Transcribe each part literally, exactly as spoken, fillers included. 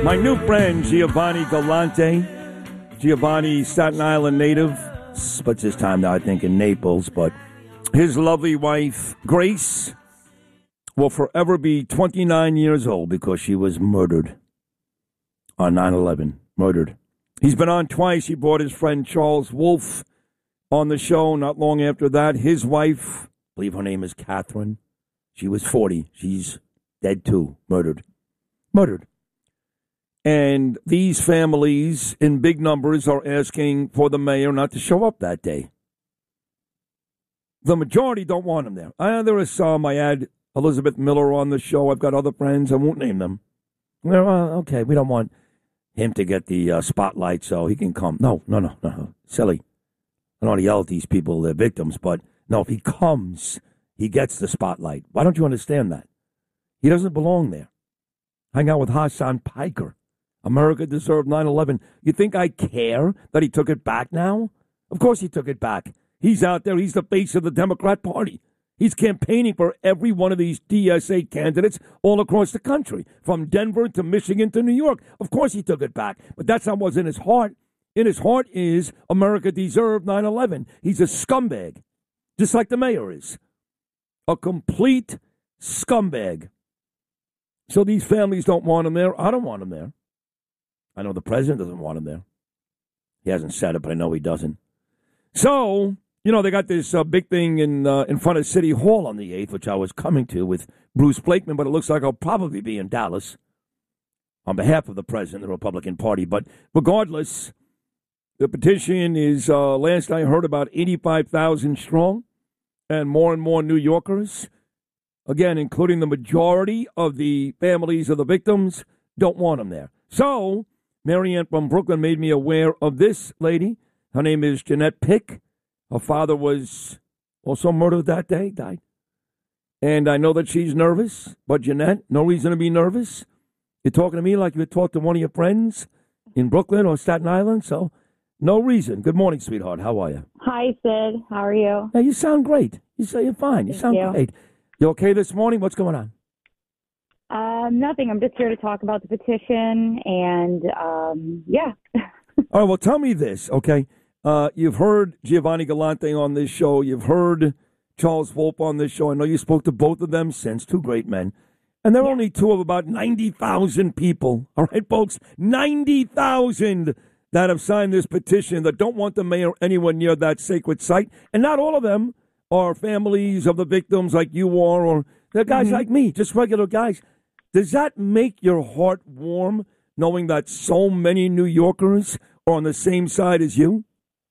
My new friend, Giovanni Galante. Giovanni, Staten Island native. Splits his time now, I think, in Naples. But his lovely wife, Grace, will forever be twenty-nine years old because she was murdered on nine eleven. Murdered. He's been on twice. He brought his friend Charles Wolf on the show not long after that. His wife, I believe her name is Catherine. She was forty. She's dead too. Murdered. Murdered. And these families in big numbers are asking for the mayor not to show up that day. The majority don't want him there. Uh, there are some. I had Elizabeth Miller on the show. I've got other friends. I won't name them. Well, uh, okay, we don't want him to get the uh, spotlight so he can come. No, no, no, no. Silly. I don't want to yell at these people, they're victims, but no, if he comes, he gets the spotlight. Why don't you understand that? He doesn't belong there. Hang out with Hassan Piker. America deserved nine eleven. You think I care that he took it back now? Of course he took it back. He's out there. He's the face of the Democrat Party. He's campaigning for every one of these D S A candidates all across the country, from Denver to Michigan to New York. Of course he took it back, but that's not what's in his heart. In his heart is America deserved nine eleven. He's a scumbag, just like the mayor is. A complete scumbag. So these families don't want him there. I don't want him there. I know the president doesn't want him there. He hasn't said it, but I know he doesn't. So, you know, they got this uh, big thing in uh, in front of City Hall on the eighth, which I was coming to with Bruce Blakeman, but it looks like I'll probably be in Dallas on behalf of the president of the Republican Party. But regardless, the petition is, uh, last I heard, about eighty-five thousand strong, and more and more New Yorkers, again, including the majority of the families of the victims, don't want him there. So Marianne from Brooklyn made me aware of this lady. Her name is Jeanette Pick. Her father was also murdered that day, died. And I know that she's nervous, but Jeanette, no reason to be nervous. You're talking to me like you would talk to one of your friends in Brooklyn or Staten Island, so no reason. Good morning, sweetheart. How are you? Hi, Sid. How are you? Hey, you sound great. You say you're fine. You Thank sound you. great. You okay this morning? What's going on? Um, nothing. I'm just here to talk about the petition, and um, yeah. All right, well, tell me this, okay? Uh, you've heard Giovanni Galante on this show. You've heard Charles Wolf on this show. I know you spoke to both of them since, two great men. And they're Yeah. only two of about ninety thousand people, all right, folks? ninety thousand that have signed this petition that don't want the mayor anywhere near that sacred site. And not all of them are families of the victims like you are, or they're guys Mm-hmm. like me, just regular guys. Does that make your heart warm, knowing that so many New Yorkers are on the same side as you?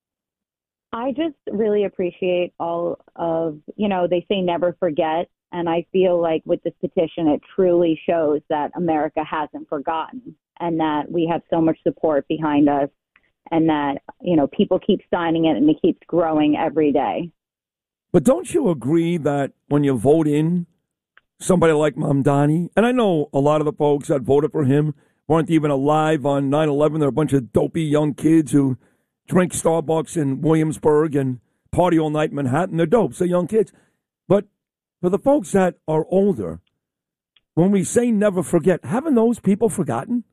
I just really appreciate all of, you know, they say never forget. And I feel like with this petition, it truly shows that America hasn't forgotten and that we have so much support behind us and that, you know, people keep signing it and it keeps growing every day. But don't you agree that when you vote in somebody like Mamdani, and I know a lot of the folks that voted for him weren't even alive on nine eleven. They're a bunch of dopey young kids who drink Starbucks in Williamsburg and party all night in Manhattan. They're dope. They're young kids. But for the folks that are older, when we say never forget, haven't those people forgotten?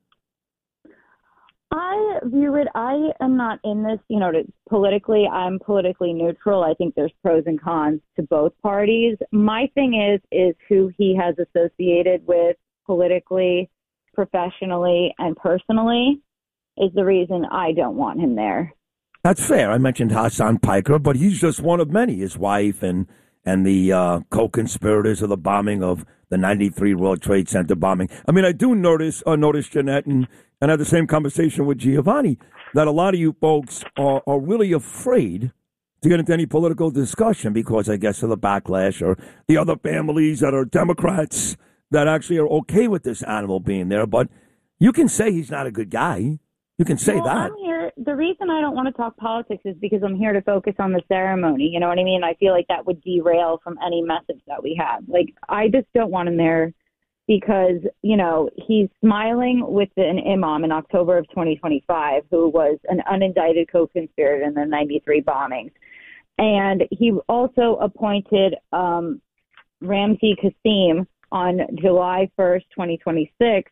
I view it, I am not in this, you know, to, politically, I'm politically neutral. I think there's pros and cons to both parties. My thing is, is who he has associated with politically, professionally, and personally is the reason I don't want him there. That's fair. I mentioned Hassan Piker, but he's just one of many. His wife and and the uh, co-conspirators of the bombing of the ninety-three World Trade Center bombing. I mean, I do notice, uh, notice Jeanette, and, and had the same conversation with Giovanni, that a lot of you folks are, are really afraid to get into any political discussion because, I guess, of the backlash or the other families that are Democrats that actually are okay with this animal being there. But you can say he's not a good guy. You can say well, that. I'm here. The reason I don't want to talk politics is because I'm here to focus on the ceremony. You know what I mean? I feel like that would derail from any message that we have. Like, I just don't want him there because, you know, he's smiling with an imam in October of twenty twenty-five who was an unindicted co-conspirator in the ninety-three bombings. And he also appointed um, Ramzi Kassem on July first, twenty twenty-six,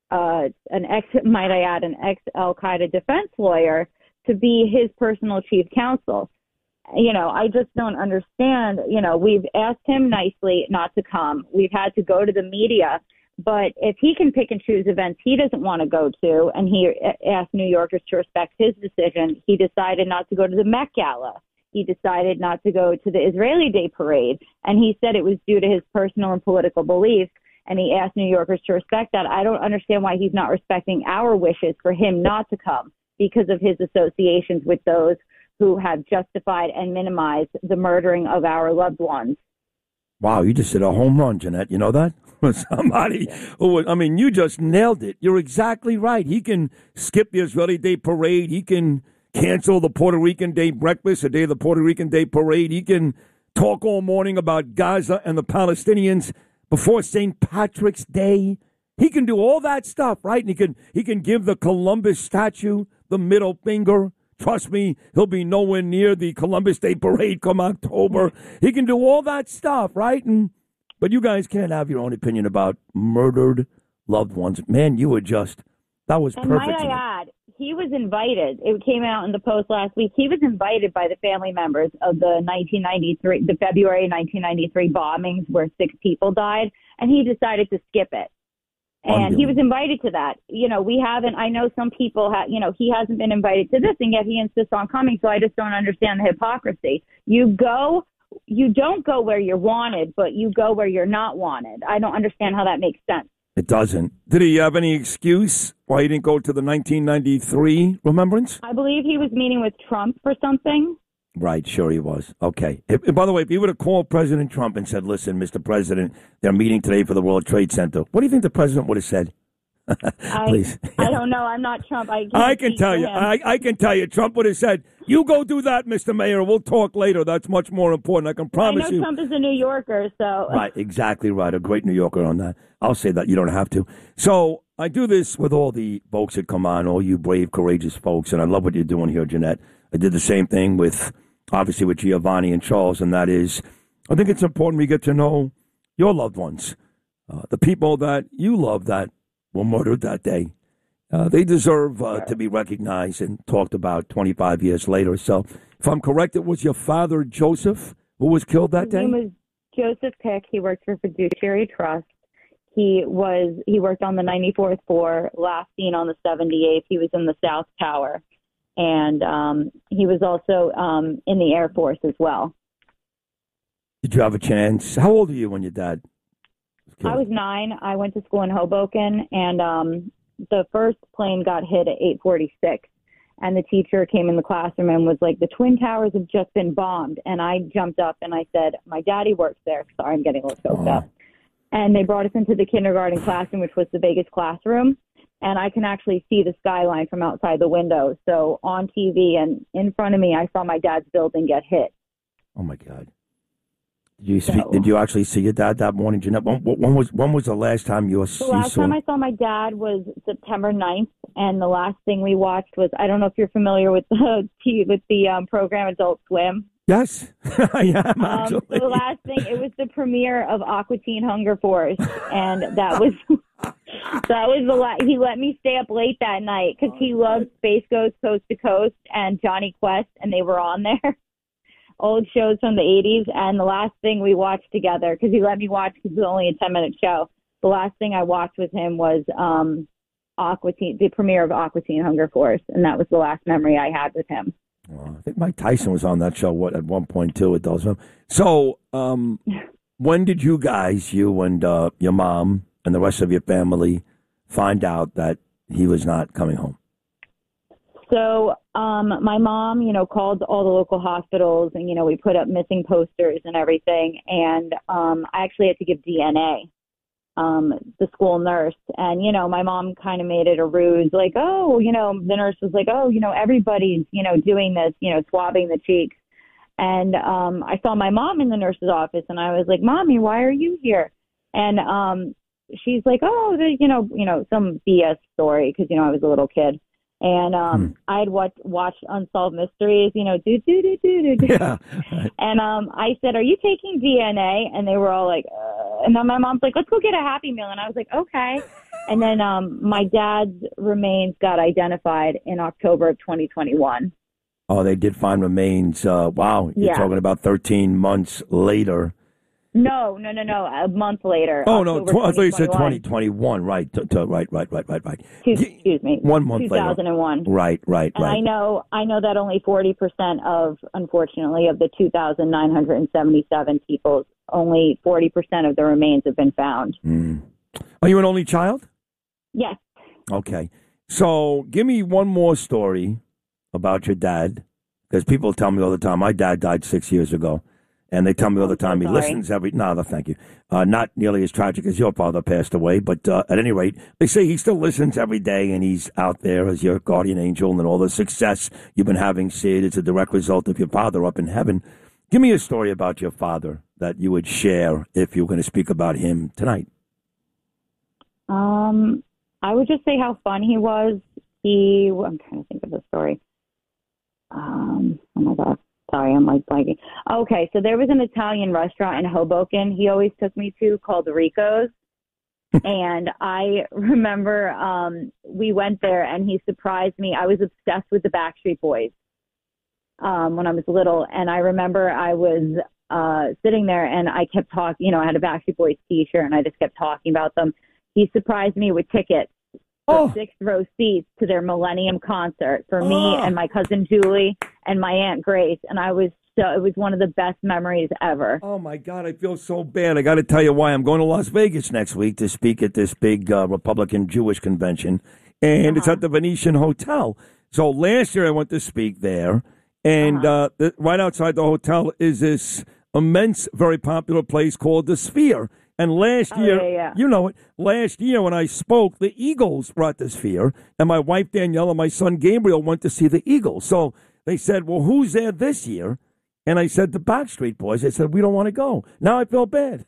uh, an ex, might I add, an ex-Al Qaeda defense lawyer to be his personal chief counsel. You know, I just don't understand. You know, we've asked him nicely not to come. We've had to go to the media. But if he can pick and choose events he doesn't want to go to, and he asked New Yorkers to respect his decision, he decided not to go to the Met Gala. He decided not to go to the Israeli Day Parade. And he said it was due to his personal and political beliefs. And he asked New Yorkers to respect that. I don't understand why he's not respecting our wishes for him not to come because of his associations with those who have justified and minimized the murdering of our loved ones. Wow, you just hit a home run, Jeanette. You know that? Somebody who, I mean, you just nailed it. You're exactly right. He can skip the Israeli Day Parade. He can cancel the Puerto Rican Day breakfast, the day of the Puerto Rican Day Parade. He can talk all morning about Gaza and the Palestinians before Saint Patrick's Day. He can do all that stuff, right? And he can he can give the Columbus statue the middle finger. Trust me, he'll be nowhere near the Columbus Day Parade come October. He can do all that stuff, right? And but you guys can't have your own opinion about murdered loved ones. Man, you were just, that was and perfect. And might I add, he was invited. It came out in the Post last week. He was invited by the family members of the nineteen ninety-three, the February nineteen ninety-three bombings where six people died, and he decided to skip it. And he was invited to that. You know, we haven't, I know some people have, you know, he hasn't been invited to this, and yet he insists on coming. So I just don't understand the hypocrisy. You go, you don't go where you're wanted, but you go where you're not wanted. I don't understand how that makes sense. It doesn't. Did he have any excuse why he didn't go to the nineteen ninety-three remembrance? I believe he was meeting with Trump for something. Right, sure he was. Okay. If, by the way, if he would have called President Trump and said, listen, Mister President, they're meeting today for the World Trade Center, what do you think the president would have said? Please. I, I don't know. I'm not Trump. I, I can tell you. I, I can tell you. Trump would have said, you go do that, Mister Mayor. We'll talk later. That's much more important. I can promise I know you. Trump is a New Yorker, so. Right, exactly right. A great New Yorker on that. I'll say that. You don't have to. So I do this with all the folks that come on, all you brave, courageous folks, and I love what you're doing here, Jeanette. I did the same thing with... obviously with Giovanni and Charles, and that is, I think it's important we get to know your loved ones, uh, the people that you love that were murdered that day. Uh, they deserve uh, to be recognized and talked about twenty-five years later. So if I'm correct, it was your father, Joseph, who was killed that His day? name was Joseph Pick. He worked for Fiduciary Trust. He was he worked on the ninety-fourth floor, last seen on the seventy-eighth. He was in the South Tower. And um, he was also um, in the Air Force as well. Did you have a chance? How old were you when your dad was killed? I was nine. I went to school in Hoboken, and um, the first plane got hit at eight forty-six. And the teacher came in the classroom and was like, the Twin Towers have just been bombed. And I jumped up and I said, my daddy works there. Sorry, I'm getting a little choked oh. up. And they brought us into the kindergarten classroom, which was the biggest classroom. And I can actually see the skyline from outside the window. So on T V and in front of me, I saw my dad's building get hit. Oh my God! Did you see, So, did you actually see your dad that morning, Jeanette? When, when was when was the last time you, the you last saw? time I saw my dad was September ninth, and the last thing we watched was, I don't know if you're familiar with the with the um, program Adult Swim. Yes, I am actually. Um, the last thing, it was the premiere of Aqua Teen Hunger Force, and that was that was the last. He let me stay up late that night because he loved Space Ghost Coast to Coast and Johnny Quest, and they were on there. Old shows from the eighties, and the last thing we watched together, because he let me watch because it was only a ten-minute show. The last thing I watched with him was um, Aqua Teen, the premiere of Aqua Teen Hunger Force, and that was the last memory I had with him. Well, I think Mike Tyson was on that show what at one point too. It does. So, um, when did you guys, you and uh, your mom and the rest of your family, find out that he was not coming home? So, um, my mom, you know, called all the local hospitals, and you know, we put up missing posters and everything. And um, I actually had to give D N A. Um, the school nurse, and you know, my mom kind of made it a ruse, like, oh, you know, the nurse was like, oh, you know, everybody's, you know, doing this, you know, swabbing the cheeks. And um, I saw my mom in the nurse's office, and I was like, Mommy, why are you here? And um, she's like, oh, the, you know, you know, some B S story, because you know, I was a little kid. And um, hmm. I had watched, watched Unsolved Mysteries, you know, do, do, do, do, do, do. Yeah. And um, I said, are you taking D N A? And they were all like, uh, and then my mom's like, let's go get a Happy Meal. And I was like, okay. And then um, my dad's remains got identified in October of twenty twenty-one. Oh, they did find remains. Uh, wow, you're Yeah. talking about thirteen months later. No, no, no, no. A month later. Oh, no, October tw- I thought you said twenty twenty twenty-one. Right, t- t- right, right, right, right, right. Two, excuse me. One month two thousand one. later. Right, right, And right. I know, I know that only forty percent of, unfortunately, of the two thousand nine hundred seventy-seven people, only forty percent of the remains have been found. Mm. Are you an only child? Yes. Okay. So give me one more story about your dad, because people tell me all the time, my dad died six years ago. And they tell me all the time, I'm he so sorry. listens every, no, no, thank you. Uh, not nearly as tragic as your father passed away, but uh, at any rate, they say he still listens every day and he's out there as your guardian angel, and all the success you've been having, Sid, it's a direct result of your father up in heaven. Give me a story about your father that you would share if you were going to speak about him tonight. Um, I would just say how fun he was. He, I'm trying to think of the story. Um, oh my God. Sorry, I'm like blanking. Okay, so there was an Italian restaurant in Hoboken he always took me to called Rico's. And I remember um, we went there and he surprised me. I was obsessed with the Backstreet Boys um, when I was little. And I remember I was uh, sitting there and I kept talking, you know, I had a Backstreet Boys t-shirt and I just kept talking about them. He surprised me with tickets for Oh. sixth row seats to their Millennium concert for me Oh. and my cousin Julie and my Aunt Grace. And I was so, it was one of the best memories ever. Oh, my God, I feel so bad. I got to tell you why. I'm going to Las Vegas next week to speak at this big uh, Republican Jewish convention, and it's Uh-huh. at the Venetian Hotel. So last year I went to speak there, and Uh-huh. uh, the, right outside the hotel is this immense, very popular place called the Sphere. And last Oh, year, yeah, yeah. you know it, last year when I spoke, the Eagles brought the Sphere, and my wife Danielle and my son Gabriel went to see the Eagles. So they said, well, who's there this year? And I said, the Backstreet Boys. They said, we don't want to go. Now I feel bad.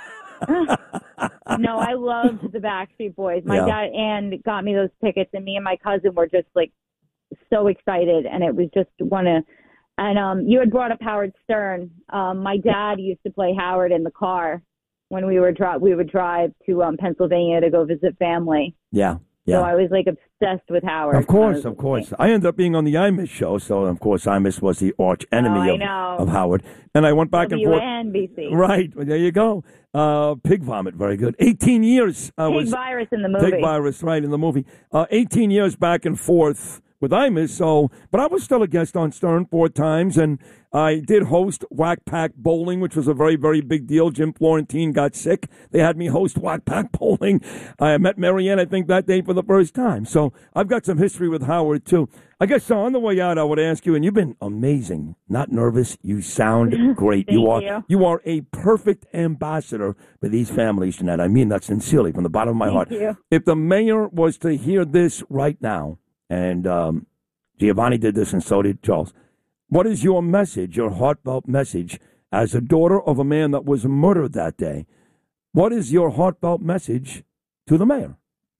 No, I loved the Backstreet Boys. My Yeah. dad and got me those tickets, and me and my cousin were just like so excited, and it was just one of. And um, you had brought up Howard Stern. Um, my dad used to play Howard in the car when we were dri- we would drive to um, Pennsylvania to go visit family. Yeah, yeah. So I was like obsessed with Howard. Of course, I was- of course. I ended up being on the Imus show, so of course Imus was the arch enemy Oh, I of, know. of Howard. And I went back and forth. W N B C. Right, well, there you go. Uh, pig vomit, very good. eighteen years. I Pig was virus in the movie. Pig virus, right, in the movie. Uh, eighteen years back and forth with Imus, so, but I was still a guest on Stern four times, and I did host Whack Pack Bowling, which was a very, very big deal. Jim Florentine got sick. They had me host Whack Pack Bowling. I met Marianne, I think, that day for the first time. So I've got some history with Howard, too. I guess, so on the way out, I would ask you, and you've been amazing, not nervous. You sound great. Thank you are you. you are a perfect ambassador for these families, Jeanette. I mean that sincerely from the bottom of my Thank heart. you. If the mayor was to hear this right now, and um, Giovanni did this and so did Charles, what is your message, your heartfelt message, as a daughter of a man that was murdered that day? What is your heartfelt message to the mayor?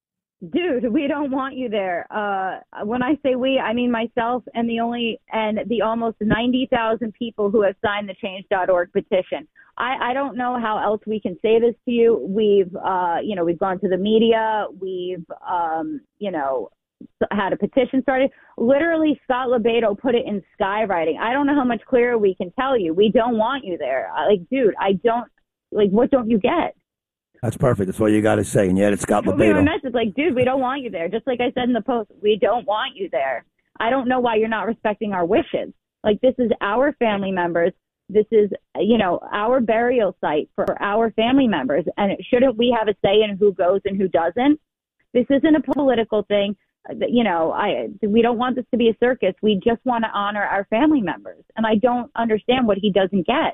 Dude, we don't want you there. Uh, when I say we, I mean myself and the only and the almost ninety thousand people who have signed the change dot org petition. I, I don't know how else we can say this to you. We've, uh, you know, we've gone to the media. We've, um, you know, had a petition started. Literally, Scott Lebedo put it in skywriting. I don't know how much clearer we can tell you. We don't want you there. Like, dude, I don't, like, what don't you get? That's perfect. That's what you got to say. And yet it's Scott Put me on a Lebedo. message like, dude, we don't want you there. Just like I said in the post, we don't want you there. I don't know why you're not respecting our wishes. Like, this is our family members. This is, you know, our burial site for our family members. And shouldn't we have a say in who goes and who doesn't? This isn't a political thing. You know, I we don't want this to be a circus. We just want to honor our family members. And I don't understand what he doesn't get.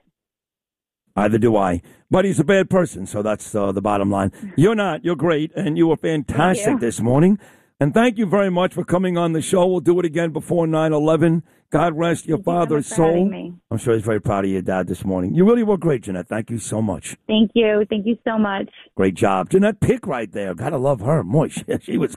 Either do I. But he's a bad person, so that's uh, the bottom line. You're not. You're great, and you were fantastic Thank you. this morning. And thank you very much for coming on the show. We'll do it again before nine eleven. God rest your Thank you so father's much for having soul. me. I'm sure he's very proud of your dad this morning. You really were great, Jeanette. Thank you so much. Thank you. Thank you so much. Great job. Jeanette Pick right there. Gotta love her. Moish. She was